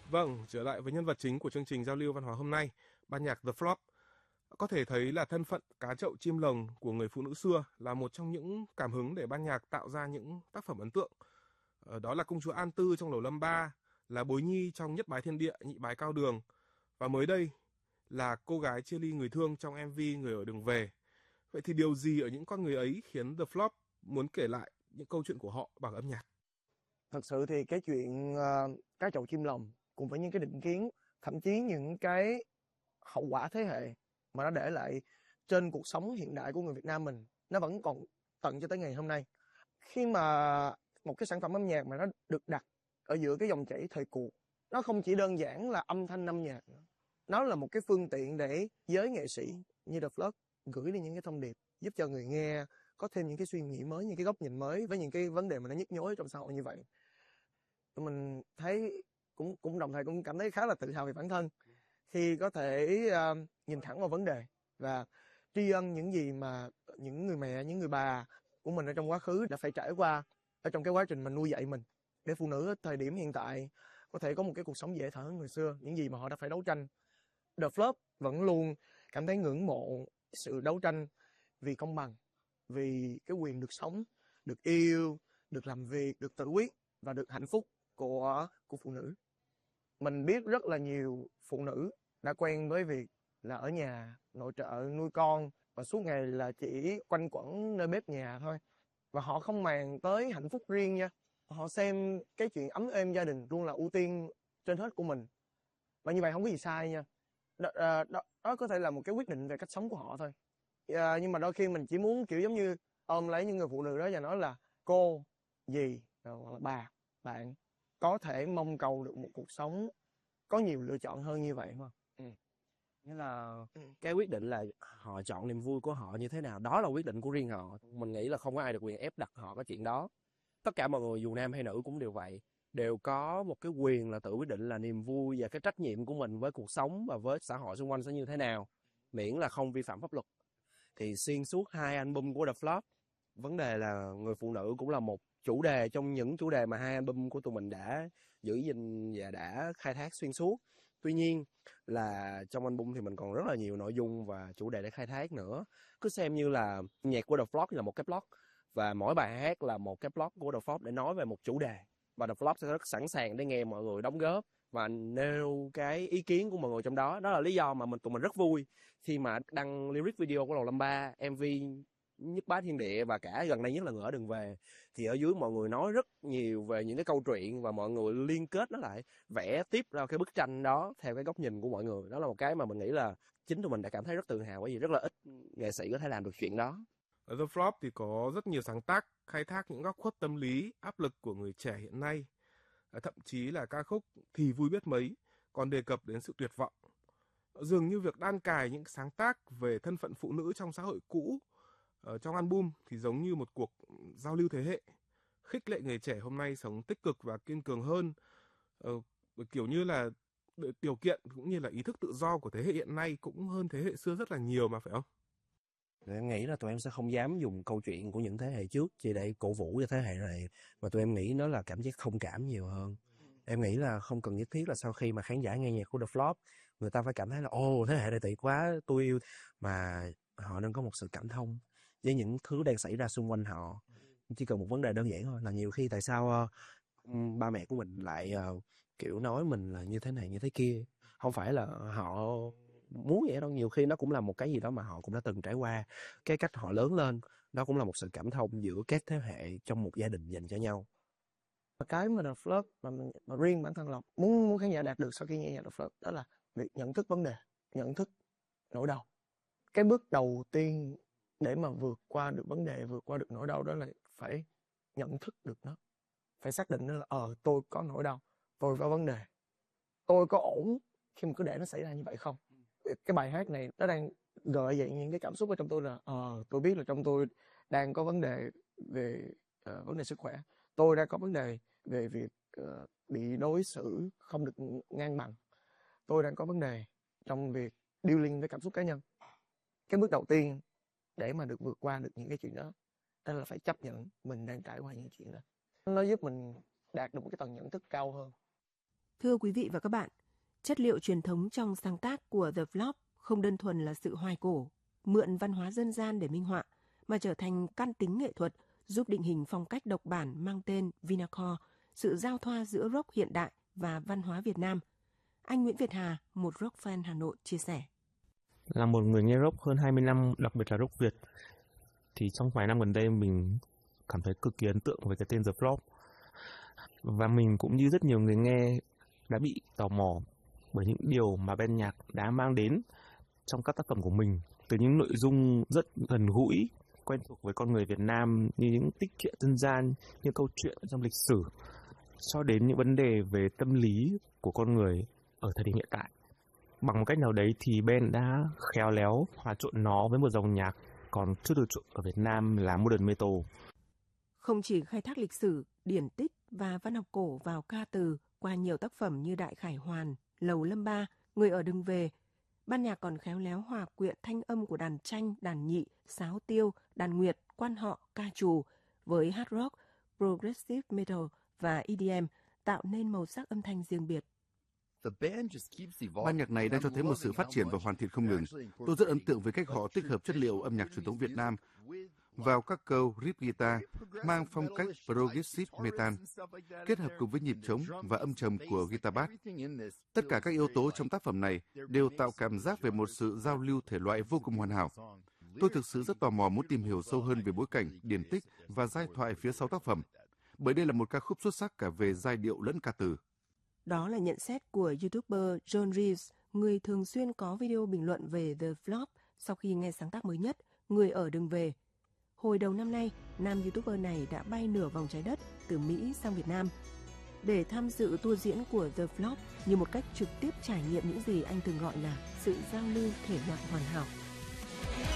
Vâng, trở lại với nhân vật chính của chương trình giao lưu văn hóa hôm nay, ban nhạc The Flop. Có thể thấy là thân phận cá chậu chim lồng của người phụ nữ xưa là một trong những cảm hứng để ban nhạc tạo ra những tác phẩm ấn tượng. Đó là công chúa An Tư trong Lầu Lâm Ba, là Bối Nhi trong Nhất Bái Thiên Địa, Nhị Bái Cao Đường, và mới đây là cô gái chia ly người thương trong MV Người ở đường về. Vậy thì điều gì ở những con người ấy khiến The Flop muốn kể lại những câu chuyện của họ bằng âm nhạc? Thật sự thì cái chuyện cá chậu chim lồng cùng với những cái định kiến, thậm chí những cái hậu quả thế hệ mà nó để lại trên cuộc sống hiện đại của người Việt Nam mình, nó vẫn còn tận cho tới ngày hôm nay. Khi mà một cái sản phẩm âm nhạc mà nó được đặt ở giữa cái dòng chảy thời cuộc, nó không chỉ đơn giản là âm thanh âm nhạc nữa. Nó là một cái phương tiện để giới nghệ sĩ như The Flop gửi đi những cái thông điệp, giúp cho người nghe có thêm những cái suy nghĩ mới, những cái góc nhìn mới với những cái vấn đề mà nó nhức nhối trong xã hội như vậy. Mình thấy cũng đồng thời cũng cảm thấy khá là tự hào về bản thân khi có thể nhìn thẳng vào vấn đề và tri ân những gì mà những người mẹ, những người bà của mình ở trong quá khứ đã phải trải qua ở trong cái quá trình mà nuôi dạy mình, để phụ nữ ở thời điểm hiện tại có thể có một cái cuộc sống dễ thở hơn người xưa, những gì mà họ đã phải đấu tranh. The Flop vẫn luôn cảm thấy ngưỡng mộ sự đấu tranh vì công bằng, vì cái quyền được sống, được yêu, được làm việc, được tự quyết và được hạnh phúc của phụ nữ. Mình biết rất là nhiều phụ nữ đã quen với việc là ở nhà nội trợ nuôi con và suốt ngày là chỉ quanh quẩn nơi bếp nhà thôi, và họ không màng tới hạnh phúc riêng nha. Họ xem cái chuyện ấm êm gia đình luôn là ưu tiên trên hết của mình, và như vậy không có gì sai nha. Đó có thể là một cái quyết định về cách sống của họ thôi. Nhưng mà đôi khi mình chỉ muốn kiểu giống như ôm lấy những người phụ nữ đó và nói là cô, dì hoặc là bà, bạn có thể mong cầu được một cuộc sống có nhiều lựa chọn hơn như vậy không? Nghĩa là cái quyết định là họ chọn niềm vui của họ như thế nào, đó là quyết định của riêng họ. Mình nghĩ là không có ai được quyền ép đặt họ cái chuyện đó. Tất cả mọi người dù nam hay nữ cũng đều vậy, đều có một cái quyền là tự quyết định là niềm vui và cái trách nhiệm của mình với cuộc sống và với xã hội xung quanh sẽ như thế nào, miễn là không vi phạm pháp luật. Thì xuyên suốt 2 album của The Flop, vấn đề là người phụ nữ cũng là một chủ đề trong những chủ đề mà 2 album của tụi mình đã giữ gìn và đã khai thác xuyên suốt. Tuy nhiên là trong album thì mình còn rất là nhiều nội dung và chủ đề để khai thác nữa. Cứ xem như là nhạc của The Flop là một cái blog, và mỗi bài hát là một cái blog của The Flop để nói về một chủ đề. Và The Flop sẽ rất sẵn sàng để nghe mọi người đóng góp và nêu cái ý kiến của mọi người trong đó. Đó là lý do mà tụi mình rất vui khi mà đăng lyric video của Lầu Lâm Ba, MV Nhất Bá Thiên Địa và cả gần đây nhất là Người Ở Đường Về, thì ở dưới mọi người nói rất nhiều về những cái câu chuyện và mọi người liên kết nó lại, vẽ tiếp ra cái bức tranh đó theo cái góc nhìn của mọi người. Đó là một cái mà mình nghĩ là chính tụi mình đã cảm thấy rất tự hào, bởi vì rất là ít nghệ sĩ có thể làm được chuyện đó. Ở The Flop thì có rất nhiều sáng tác khai thác những góc khuất tâm lý, áp lực của người trẻ hiện nay. Thậm chí là ca khúc Thì Vui Biết Mấy còn đề cập đến sự tuyệt vọng. Dường như việc đan cài những sáng tác về thân phận phụ nữ trong xã hội cũ ở trong album thì giống như một cuộc giao lưu thế hệ, khích lệ người trẻ hôm nay sống tích cực và kiên cường hơn. Ờ, Kiểu như là điều kiện cũng như là ý thức tự do của thế hệ hiện nay cũng hơn thế hệ xưa rất là nhiều mà, phải không? Em nghĩ là tụi em sẽ không dám dùng câu chuyện của những thế hệ trước chỉ để cổ vũ cho thế hệ này, mà tụi em nghĩ nó là cảm giác thông cảm nhiều hơn. Em nghĩ là không cần nhất thiết là sau khi mà khán giả nghe nhạc của The Flop, người ta phải cảm thấy là ồ, thế hệ này tuyệt quá, tôi yêu, mà họ nên có một sự cảm thông với những thứ đang xảy ra xung quanh họ. Chỉ cần một vấn đề đơn giản thôi, là nhiều khi tại sao ba mẹ của mình lại kiểu nói mình là như thế này như thế kia. Không phải là họ muốn vậy đâu, nhiều khi nó cũng là một cái gì đó mà họ cũng đã từng trải qua. Cái cách họ lớn lên, đó cũng là một sự cảm thông giữa các thế hệ trong một gia đình dành cho nhau. Cái mà The Flop mà riêng bản thân Lộc muốn khán giả đạt được sau khi nghe nhạc The Flop, đó là việc nhận thức vấn đề, nhận thức nỗi đau. Cái bước đầu tiên để mà vượt qua được vấn đề, vượt qua được nỗi đau, đó là phải nhận thức được nó, phải xác định là tôi có nỗi đau, tôi có vấn đề, tôi có ổn khi mà cứ để nó xảy ra như vậy không. Cái bài hát này nó đang gợi dậy những cái cảm xúc ở trong tôi là tôi biết là trong tôi đang có vấn đề về vấn đề sức khỏe, tôi đang có vấn đề về việc bị đối xử không được ngang bằng, tôi đang có vấn đề trong việc dealing với cảm xúc cá nhân. Cái bước đầu tiên để mà được vượt qua được những cái chuyện đó là phải chấp nhận mình đang trải qua những chuyện đó. Nó giúp mình đạt được một cái tầng nhận thức cao hơn. Thưa quý vị và các bạn, chất liệu truyền thống trong sáng tác của The Flop không đơn thuần là sự hoài cổ, mượn văn hóa dân gian để minh họa, mà trở thành căn tính nghệ thuật giúp định hình phong cách độc bản mang tên Vinacore, sự giao thoa giữa rock hiện đại và văn hóa Việt Nam. Anh Nguyễn Việt Hà, một rock fan Hà Nội, chia sẻ. Là một người nghe rock hơn 20 năm, đặc biệt là rock Việt, thì trong vài năm gần đây mình cảm thấy cực kỳ ấn tượng với cái tên The Flop. Và mình cũng như rất nhiều người nghe đã bị tò mò bởi những điều mà ban nhạc đã mang đến trong các tác phẩm của mình. Từ những nội dung rất gần gũi, quen thuộc với con người Việt Nam như những tích truyện dân gian, những câu chuyện trong lịch sử, cho đến những vấn đề về tâm lý của con người ở thời điểm hiện tại. Bằng một cách nào đấy thì Ben đã khéo léo hòa trộn nó với một dòng nhạc còn chưa được chuộng ở Việt Nam là modern metal. Không chỉ khai thác lịch sử, điển tích và văn học cổ vào ca từ qua nhiều tác phẩm như Đại Khải Hoàn, Lầu Lâm Ba, Người ở đừng về, ban nhạc còn khéo léo hòa quyện thanh âm của đàn tranh, đàn nhị, sáo tiêu, đàn nguyệt, quan họ, ca trù với hard rock, progressive metal và EDM, tạo nên màu sắc âm thanh riêng biệt. Ban nhạc này đang cho thấy một sự phát triển và hoàn thiện không ngừng. Tôi rất ấn tượng với cách họ tích hợp chất liệu âm nhạc truyền thống Việt Nam vào các câu riff guitar mang phong cách progressive metal, kết hợp cùng với nhịp trống và âm trầm của guitar bass. Tất cả các yếu tố trong tác phẩm này đều tạo cảm giác về một sự giao lưu thể loại vô cùng hoàn hảo. Tôi thực sự rất tò mò muốn tìm hiểu sâu hơn về bối cảnh, điển tích và giai thoại phía sau tác phẩm, bởi đây là một ca khúc xuất sắc cả về giai điệu lẫn ca từ. Đó là nhận xét của YouTuber John Reeves, người thường xuyên có video bình luận về The Flop sau khi nghe sáng tác mới nhất, Người ở đừng về. Hồi đầu năm nay, nam YouTuber này đã bay nửa vòng trái đất từ Mỹ sang Việt Nam để tham dự tour diễn của The Flop như một cách trực tiếp trải nghiệm những gì anh thường gọi là sự giao lưu thể loại hoàn hảo.